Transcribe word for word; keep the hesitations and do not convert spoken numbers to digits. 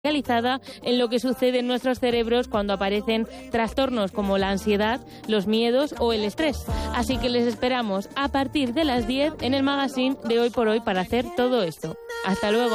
realizada en lo que sucede en nuestros cerebros cuando aparecen trastornos como la ansiedad, los miedos o el estrés. Así que les esperamos a partir de las diez en el magazine de Hoy por Hoy para hacer todo esto. Hasta luego.